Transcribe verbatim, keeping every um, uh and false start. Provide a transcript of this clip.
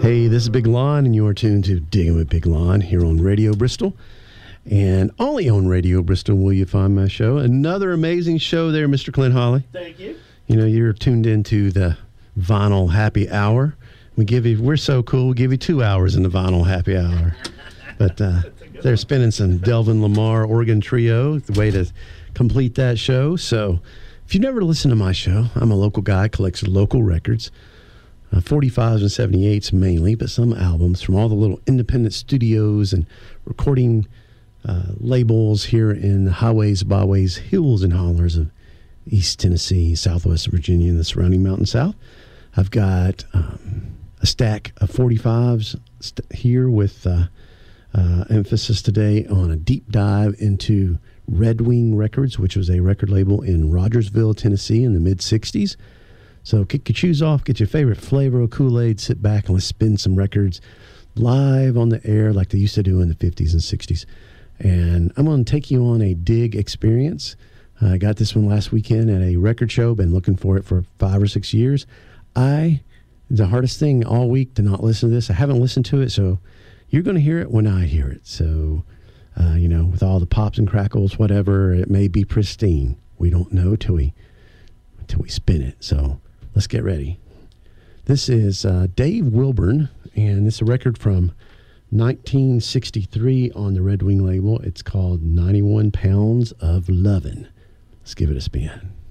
Hey, this is Big Lon, and you are tuned to Digging with Big Lon here on Radio Bristol. And only on Radio Bristol will you find my show. Another amazing show there, Mister Clint Hawley. Thank you. You know, you're tuned into the Vinyl Happy Hour. We give you, we're so cool, we give you two hours in the Vinyl Happy Hour. But uh, they're spinning some Delvin Lamar organ trio, the way to complete that show. So if you've never listened to my show, I'm a local guy, collects local records. Uh, forty-fives and seventy-eights mainly, but some albums from all the little independent studios and recording uh, labels here in the highways, byways, hills, and hollers of East Tennessee, Southwest Virginia, and the surrounding Mountain South. I've got um, a stack of forty-fives st- here with uh, uh, emphasis today on a deep dive into Red Wing Records, which was a record label in Rogersville, Tennessee in the mid-sixties. So kick your shoes off, get your favorite flavor of Kool-Aid, sit back, and let's spin some records live on the air like they used to do in the fifties and sixties. And I'm going to take you on a dig experience. Uh, I got this one last weekend at a record show. Been looking for it for five or six years. I, the hardest thing all week to not listen to this. I haven't listened to it, so you're going to hear it when I hear it. So, uh, you know, with all the pops and crackles, whatever, it may be pristine. We don't know till we, till we spin it. So let's get ready. This is uh, Dave Wilburn, and it's a record from nineteen sixty-three on the Red Wing label. It's called ninety-one pounds of Lovin'. Let's give it a spin.